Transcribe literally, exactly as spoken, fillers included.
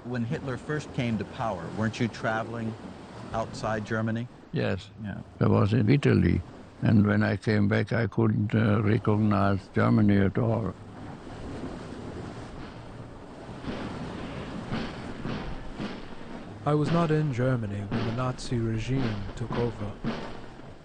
when Hitler first came to power, weren't you traveling outside Germany? Yes, Yeah. I was in Italy. And when I came back, I couldn't uh, recognize Germany at all. I was not in Germany when the Nazi regime took over.